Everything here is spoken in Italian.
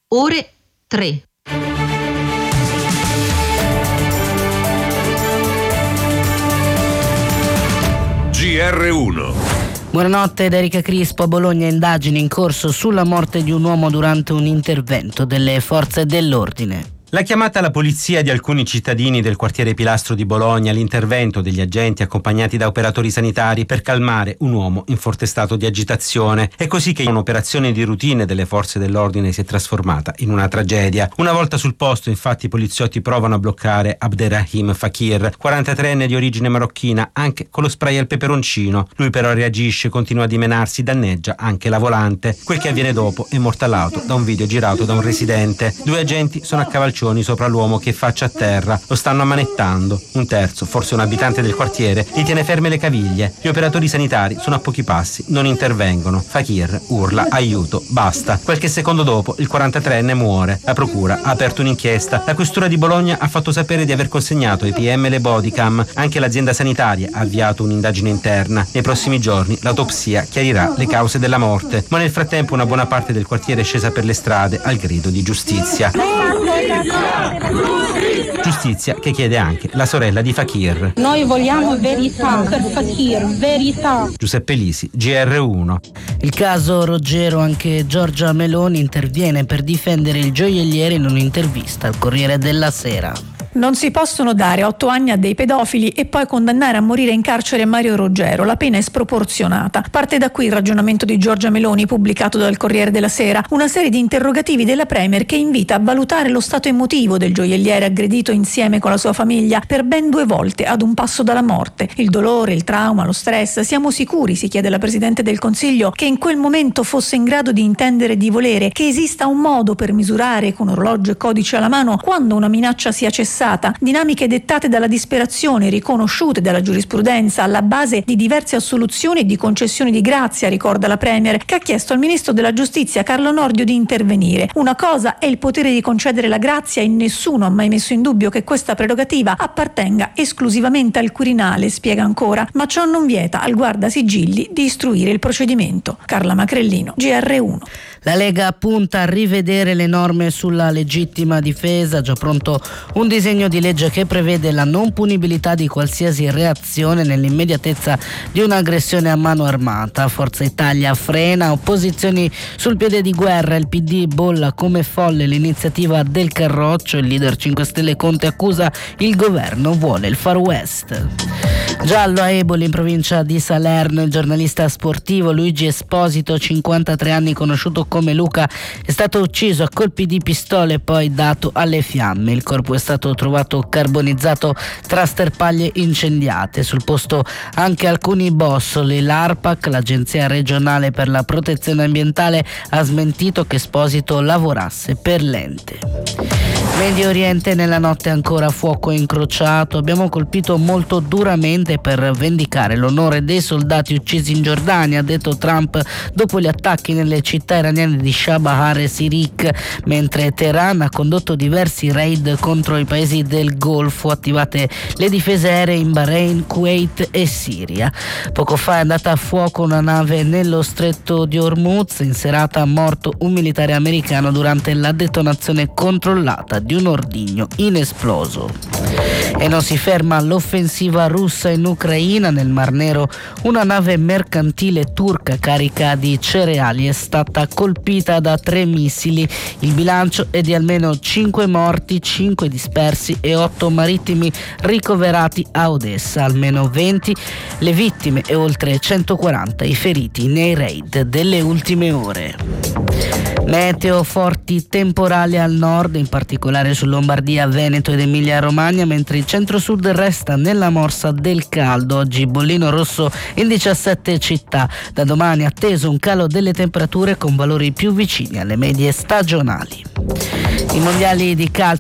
ore 3. GR1. Buonanotte da Erika Crispo. A Bologna, indagini in corso sulla morte di un uomo durante un intervento delle forze dell'ordine. La chiamata alla polizia di alcuni cittadini del quartiere Pilastro di Bologna, l'intervento degli agenti accompagnati da operatori sanitari per calmare un uomo in forte stato di agitazione. È così che un'operazione di routine delle forze dell'ordine si è trasformata in una tragedia. Una volta sul posto, infatti, i poliziotti provano a bloccare Abderrahim Fakir, 43enne di origine marocchina, anche con lo spray al peperoncino. Lui però reagisce, continua a dimenarsi, danneggia anche la volante. Quel che avviene dopo è mortalato da un video girato da un residente. 2 agenti sono a cavalcioni sopra l'uomo che è faccia a terra, lo stanno ammanettando. Un terzo, forse un abitante del quartiere, gli tiene ferme le caviglie. Gli operatori sanitari sono a pochi passi, non intervengono. Fakir urla aiuto, basta. Qualche secondo dopo il 43enne muore. La procura ha aperto un'inchiesta. La questura di Bologna ha fatto sapere di aver consegnato ai PM le bodycam. Anche l'azienda sanitaria ha avviato un'indagine interna. Nei prossimi giorni l'autopsia chiarirà le cause della morte, ma nel frattempo una buona parte del quartiere è scesa per le strade al grido di giustizia. Giustizia che chiede anche la sorella di Fakir. Noi vogliamo verità per Fakir, verità. Giuseppe Lisi, GR1. Il caso Roggero, anche Giorgia Meloni interviene per difendere il gioielliere in un'intervista al Corriere della Sera. Non si possono dare 8 anni a dei pedofili e poi condannare a morire in carcere Mario Roggero. La pena è sproporzionata. Parte da qui il ragionamento di Giorgia Meloni, pubblicato dal Corriere della Sera. Una serie di interrogativi della Premier che invita a valutare lo stato emotivo del gioielliere aggredito insieme con la sua famiglia per ben 2 volte ad un passo dalla morte. Il dolore, il trauma, lo stress. Siamo sicuri, si chiede la Presidente del Consiglio, che in quel momento fosse in grado di intendere e di volere, che esista un modo per misurare con orologio e codice alla mano quando una minaccia sia cessata. Dinamiche dettate dalla disperazione, riconosciute dalla giurisprudenza alla base di diverse assoluzioni e di concessioni di grazia, ricorda la Premier, che ha chiesto al Ministro della Giustizia Carlo Nordio di intervenire. Una cosa è il potere di concedere la grazia e nessuno ha mai messo in dubbio che questa prerogativa appartenga esclusivamente al Quirinale, spiega ancora, ma ciò non vieta al guardasigilli di istruire il procedimento. Carla Macrellino, GR1. La Lega punta a rivedere le norme sulla legittima difesa, già pronto un disegno di legge che prevede la non punibilità di qualsiasi reazione nell'immediatezza di un'aggressione a mano armata. Forza Italia frena, opposizioni sul piede di guerra, il PD bolla come folle l'iniziativa del Carroccio, il leader 5 Stelle Conte accusa il governo vuole il Far West. Giallo a Eboli in provincia di Salerno, il giornalista sportivo Luigi Esposito, 53 anni, conosciuto come Luca, è stato ucciso a colpi di pistole e poi dato alle fiamme. Il corpo è stato trovato carbonizzato tra sterpaglie incendiate. Sul posto anche alcuni bossoli. L'ARPAC, l'Agenzia regionale per la protezione ambientale, ha smentito che Esposito lavorasse per l'ente. Medio Oriente, nella notte ancora fuoco incrociato. Abbiamo colpito molto duramente per vendicare l'onore dei soldati uccisi in Giordania, ha detto Trump dopo gli attacchi nelle città iraniane di Shabahar e Sirik, mentre Teheran ha condotto diversi raid contro i paesi del Golfo, attivate le difese aeree in Bahrain, Kuwait e Siria. Poco fa è andata a fuoco una nave nello stretto di Hormuz. In serata ha morto un militare americano durante la detonazione controllata di un ordigno inesploso. E non si ferma l'offensiva russa in Ucraina. Nel Mar Nero una nave mercantile turca carica di cereali è stata colpita da 3 missili. Il bilancio è di almeno 5 morti, 5 dispersi e 8 marittimi ricoverati a Odessa, almeno 20 le vittime e oltre 140 i feriti nei raid delle ultime ore. Meteo, forti temporali al nord, in particolare su Lombardia, Veneto ed Emilia-Romagna, mentre il centro-sud resta nella morsa del caldo. Oggi bollino rosso in 17 città. Da domani atteso un calo delle temperature con valori più vicini alle medie stagionali. I mondiali di calcio